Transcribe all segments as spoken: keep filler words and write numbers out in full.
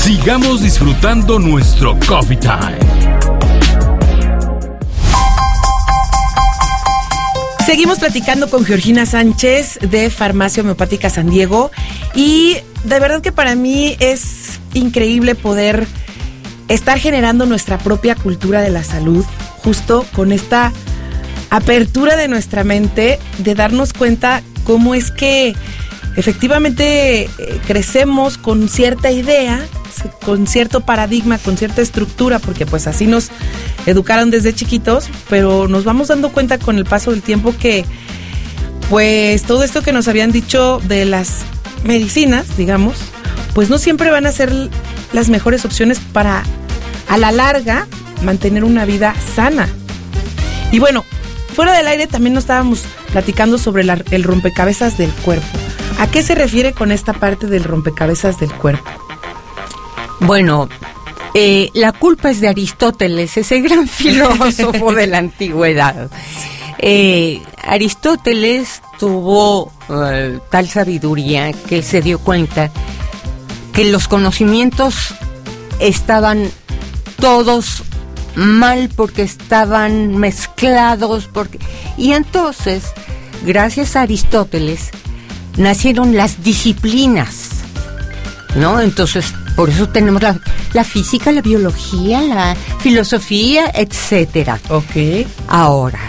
Sigamos disfrutando nuestro Coffee Time. Seguimos platicando con Georgina Sánchez de Farmacia Homeopática San Diego y de verdad que para mí es increíble poder estar generando nuestra propia cultura de la salud justo con esta apertura de nuestra mente, de darnos cuenta cómo es que efectivamente eh, crecemos con cierta idea, con cierto paradigma, con cierta estructura, porque pues así nos educaron desde chiquitos, pero nos vamos dando cuenta con el paso del tiempo que pues todo esto que nos habían dicho de las medicinas, digamos, pues no siempre van a ser las mejores opciones para a la larga mantener una vida sana. Y bueno, fuera del aire también nos estábamos platicando sobre la, el rompecabezas del cuerpo. ¿A qué se refiere con esta parte del rompecabezas del cuerpo? Bueno, eh, la culpa es de Aristóteles, ese gran filósofo de la antigüedad. Eh, Aristóteles tuvo uh, tal sabiduría que se dio cuenta que los conocimientos estaban todos mal porque estaban mezclados, porque y entonces, gracias a Aristóteles, nacieron las disciplinas, ¿no? Entonces, por eso tenemos la, la física, la biología, la filosofía, etcétera. Ok. Ahora,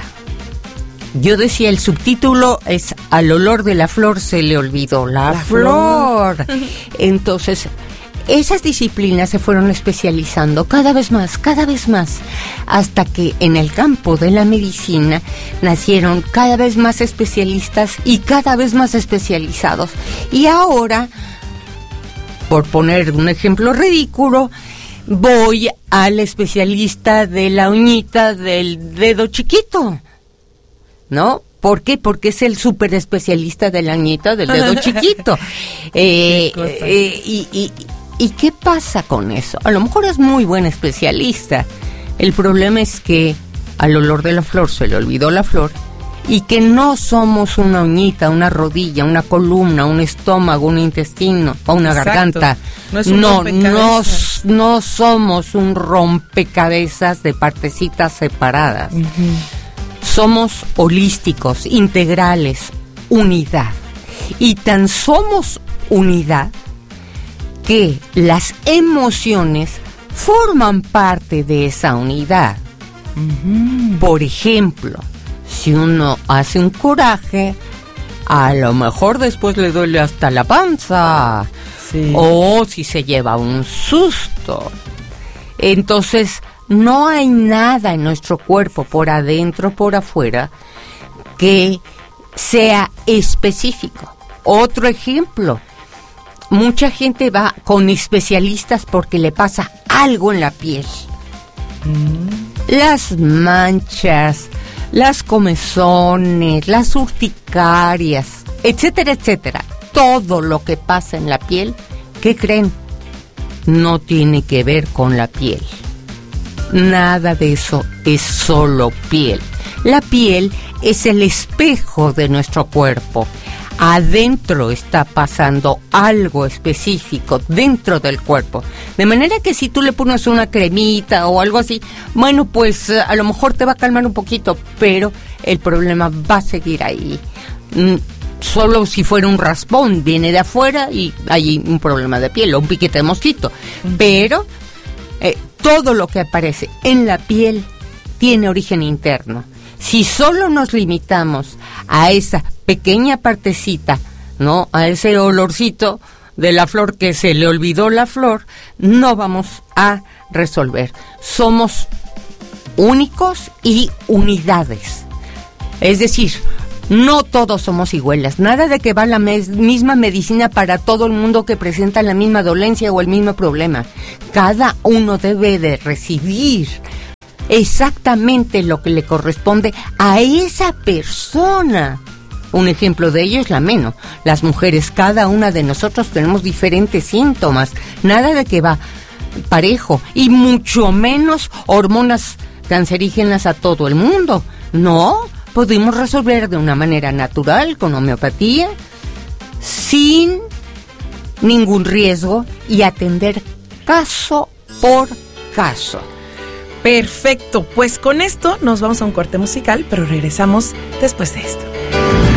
yo decía, el subtítulo es Al olor de la flor se le olvidó la, la flor. flor. Entonces, esas disciplinas se fueron especializando cada vez más, cada vez más, hasta que en el campo de la medicina nacieron cada vez más especialistas y cada vez más especializados. Y ahora, por poner un ejemplo ridículo, voy al especialista de la uñita del dedo chiquito, ¿no? ¿Por qué? Porque es el súper especialista de la uñita del dedo chiquito. Eh, eh, y, y, ¿Y qué pasa con eso? A lo mejor es muy buen especialista. El problema es que al olor de la flor se le olvidó la flor y que no somos una uñita, una rodilla, una columna, un estómago, un intestino o una Exacto. garganta. No, es un no, no, no somos un rompecabezas de partecitas separadas. Uh-huh. Somos holísticos, integrales, unidad. Y tan somos unidad que las emociones forman parte de esa unidad. Uh-huh. Por ejemplo, si uno hace un coraje, a lo mejor después le duele hasta la panza. Sí. O si se lleva un susto. Entonces, no hay nada en nuestro cuerpo, por adentro, por afuera, que sea específico. Otro ejemplo. Mucha gente va con especialistas porque le pasa algo en la piel. Mm. Las manchas, las comezones, las urticarias, etcétera, etcétera. Todo lo que pasa en la piel, ¿qué creen? No tiene que ver con la piel. Nada de eso es solo piel. La piel es el espejo de nuestro cuerpo. Adentro está pasando algo específico dentro del cuerpo. De manera que si tú le pones una cremita o algo así, bueno, pues a lo mejor te va a calmar un poquito, pero el problema va a seguir ahí. Solo si fuera un raspón, viene de afuera y hay un problema de piel o un piquete de mosquito. Pero eh, todo lo que aparece en la piel tiene origen interno. Si solo nos limitamos a esa pequeña partecita, ¿no? A ese olorcito de la flor que se le olvidó la flor, no vamos a resolver. Somos únicos y unidades. Es decir, no todos somos iguales. Nada de que va la mes- misma medicina para todo el mundo que presenta la misma dolencia o el mismo problema. Cada uno debe de recibir exactamente lo que le corresponde a esa persona. Un ejemplo de ello es la meno. Las mujeres, cada una de nosotros tenemos diferentes síntomas. Nada de que va parejo. Y mucho menos hormonas cancerígenas a todo el mundo. No, podemos resolver de una manera natural, con homeopatía, sin ningún riesgo y atender caso por caso. Perfecto, pues con esto nos vamos a un corte musical, pero regresamos después de esto.